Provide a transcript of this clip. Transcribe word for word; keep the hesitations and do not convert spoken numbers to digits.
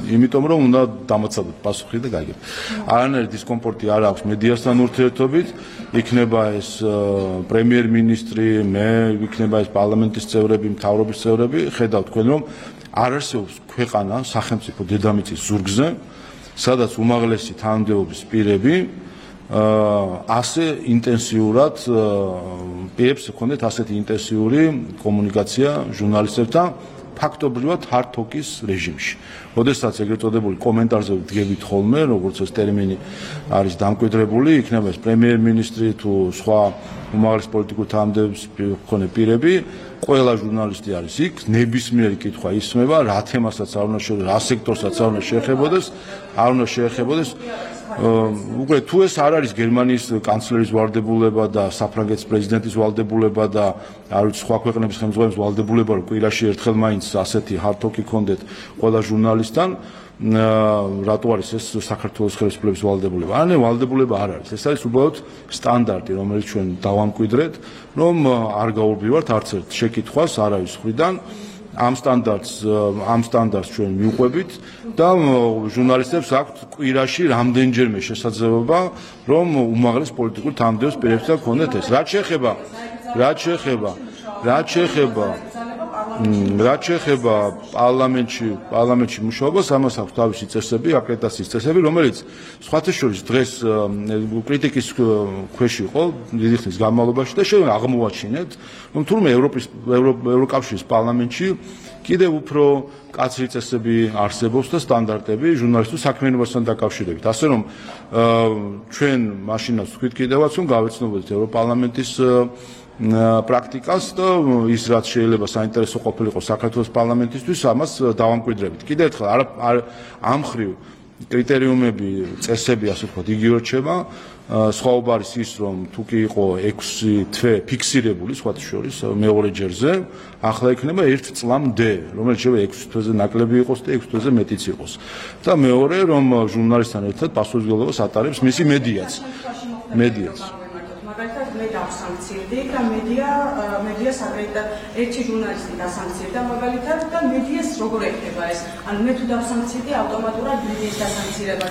იმიტომ რომ უნდა დამოწადოთ პასუხი და გაიგებთ. არანაირი დისკომფორტი არ აქვს მედიასთან ურთიერთობით, იქნება ეს პრემიერ-მინისტრი, მე, იქნება ეს პარლამენტის წევრები, მთავრობის წევრები, ხედავთ თქვენ რომ არ არსებობს ქვეყანა სახელმწიფო დედამიწის ზურგზე, სადაც უმაღლესი თანამდებობის პირები ასე ინტენსიურად პირებს ჰქონდეთ ასეთი ინტენსიური კომუნიკაცია ჟურნალისტებთან ფაქტობრივად ჰარდ-თოკის რეჟიმში. Როდესაც ეგრეთ წოდებული კომენტარზე ვდგებით ხოლმე, როგორც ეს ტერმინი არის დამკვიდრებული, იქნება ეს პრემიერ-მინისტრი თუ სხვა უმაღლესი პოლიტიკური თანამდებობის მქონე პირები, ყველა ჟურნალისტი არის იქ, ნებისმიერი კითხვა ისმება, რა თემასაც არ უნდა შეეხებოდეს, რა სექტორსაც არ უნდა შეეხებოდეს, არ უნდა შეეხებოდეს. უკვე თუ ეს არ არის გერმანიის კანცლერის ვალდებულება და საფრანგეთის პრეზიდენტის ვალდებულება და არ ვიცი სხვა ქვეყნების ხელმძღვანელების ვალდებულება რომ კვირაში ერთხელ მაინც ასეთი ჰარდ-თოკი ქონდეთ ყველა ჟურნალისტთან რატო არის ეს საქართველოს ხელისუფლების ვალდებულება? არა, ვალდებულება არ არის. ეს არის უბრალოდ სტანდარტი, რომელიც ჩვენ დავამკვიდრეთ, რომ არ გაურბივართ არც ერთ შეკითხვას არავის მხრიდან. ამ სტანდარტს ამ სტანდარტს ჩვენ მივყვებით და ჟურნალისტებს აქვთ კვირაში რამდენჯერმე შესაძლებლობა რომ უმაღლეს პოლიტიკურ თანამდებობის პირებთან ქონდეთ ეს. რაც შეეხება რაც შეეხება რაც შეეხება რაც შეეხება პარლამენტში პარლამენტში მუშაობას, ამას აქვს თავისი წესები, აკრედიტაციის წესები, რომელიც სხვათა შორის დღეს კრიტიკის ქვეშ იყო დიდი ხნის განმავლობაში და ჩვენ აღმოვაჩინეთ, რომ თურმე ევროპის ევროკავშირის პარლამენტში კიდევ უფრო კაცრი წესები არსებობს და სტანდარტები ჟურნალისტურ საქმიანობასთან დაკავშირებით. ასე რომ ჩვენ მაშინაც ვთქვით კიდევაც, რომ გავეცნობოდეთ ევროპარლამენტის პრაქტიკას და ის რაც შეიძლება საინტერესო ყოფილიყო საქართველოს პარლამენტისთვის, ამას დავამკვიდრებით. კიდევ ერთხელ ამ მხრივ კრიტერიუმები, წესები, ასე ვთქვათ, იგივე რჩება. სხვაობა არის ის, რომ თუ კი იყო ექვსი თვე ფიქსირებული, სხვათა შორის მეორე ჯერზე, ახლა იქნება ერთ წლამდე, რომელიც შეიძლება ექვსი თვეზე ნაკლები იყოს და ექვსი თვეზე მეტიც იყოს. და მეორე, რომ ჟურნალისტთან ერთად პასუხისმგებლობას ატარებს მისი მედიაც. მედიაც. მაგალითად მე დავსანქცირდი და მედია მედიას აკრედიტა ერთი ჟურნალისტი დასანქცირდა მაგალითად და მედიას როგორ ეხება ეს? ანუ მე თუ დავსანქცირდი ავტომატურად მედიის დასანქცირებას